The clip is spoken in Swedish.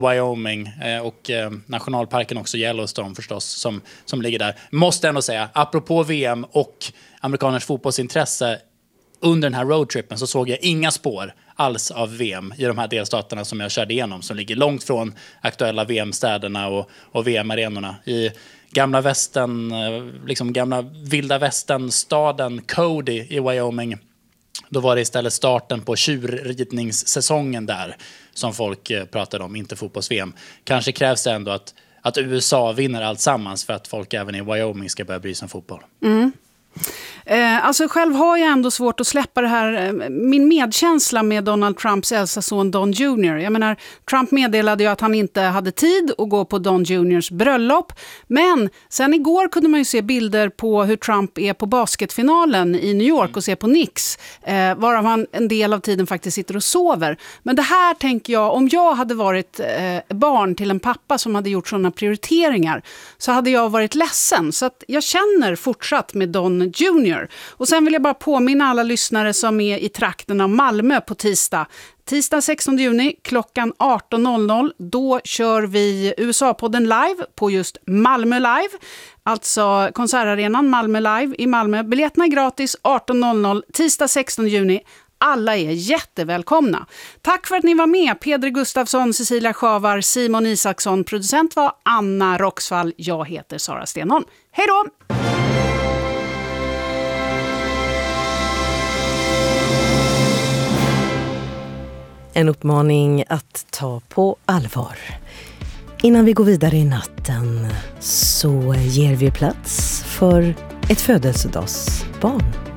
Wyoming och nationalparken också, Yellowstone förstås, som ligger där. Måste ändå säga, apropå VM och amerikaners fotbollsintresse, under den här roadtrippen så såg jag inga spår alls av VM i de här delstaterna som jag körde igenom, som ligger långt från aktuella VM-städerna och VM-arenorna. I gamla västern, liksom gamla vilda västern-staden Cody i Wyoming, då var det istället starten på tjurridningssäsongen där som folk pratade om, inte fotbolls-VM. Kanske krävs det ändå att USA vinner allt sammans för att folk även i Wyoming ska börja bry sig om fotboll. Mm. Alltså själv har jag ändå svårt att släppa det här, min medkänsla med Donald Trumps äldsta son Don Jr. Jag menar, Trump meddelade ju att han inte hade tid att gå på Don Jr.'s bröllop, men sen igår kunde man ju se bilder på hur Trump är på basketfinalen i New York och ser på Knicks, varav han en del av tiden faktiskt sitter och sover. Men det här tänker jag, om jag hade varit barn till en pappa som hade gjort sådana prioriteringar, så hade jag varit ledsen. Så att jag känner fortsatt med Don Jr. Och sen vill jag bara påminna alla lyssnare som är i trakten av Malmö på tisdag 16 juni klockan 18.00. Då kör vi USA-podden live på just Malmö Live. Alltså konsertarenan Malmö Live i Malmö. Biljetterna är gratis 18.00 tisdag 16 juni. Alla är jättevälkomna. Tack för att ni var med. Peder Gustafsson, Cecilia Schavar, Simon Isaksson. Producent var Anna Roxvall. Jag heter Sara Stenholm. Hej då! En uppmaning att ta på allvar. Innan vi går vidare i natten så ger vi plats för ett födelsedagsbarn.